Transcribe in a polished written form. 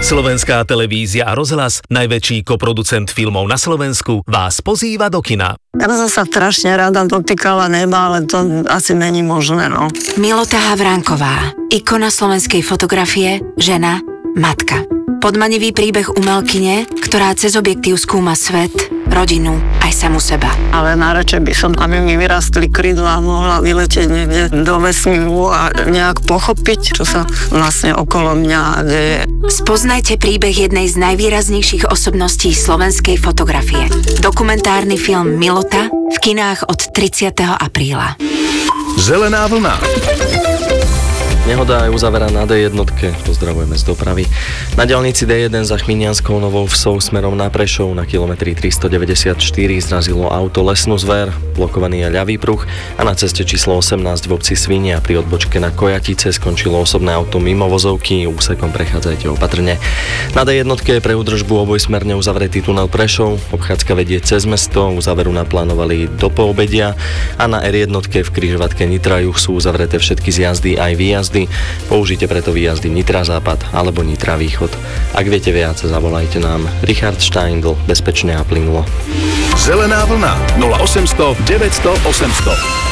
Slovenská televízia a rozhlas, najväčší koproducent filmov na Slovensku, vás pozýva do kina. Ja som sa strašne rada dotýkala neba, ale to asi není možné, no. Milota Havránková, ikona slovenskej fotografie, žena, matka. Podmanivý príbeh umelkyne, ktorá cez objektív skúma svet, rodinu, aj samu seba. Ale najradšej by som, aby mi vyrastli krídla a mohla vyletieť niekde do vesmíru a nejak pochopiť, čo sa vlastne okolo mňa deje. Spoznajte príbeh jednej z najvýraznejších osobností slovenskej fotografie. Dokumentárny film Milota v kinách od 30. apríla. Zelená vlna. Nehoda je uzaveraná na D1, pozdravujeme z dopravy. Na diaľnici D1 za Chminianskou Novou Vsou smerom na Prešov na kilometri 394 zrazilo auto lesnú zver, blokovaný je ľavý pruh a na ceste číslo 18 v obci Svinia pri odbočke na Kojatice skončilo osobné auto mimo vozovky, úsekom prechádzajte opatrne. Na D1 je pre údržbu obojsmerne uzavretý tunel Prešov, obchádzka vedie cez mesto, uzáveru naplánovali do poobedia a na R1 v križovatke Nitra Juh sú uzavreté všetky zjazdy aj výjazdy. Použite preto výjazdy Nitra Západ alebo Nitra Východ. Ak viete viac, zavolajte nám. Richard Steindl, bezpečne a plynulo. Zelená vlna 0800 900 800.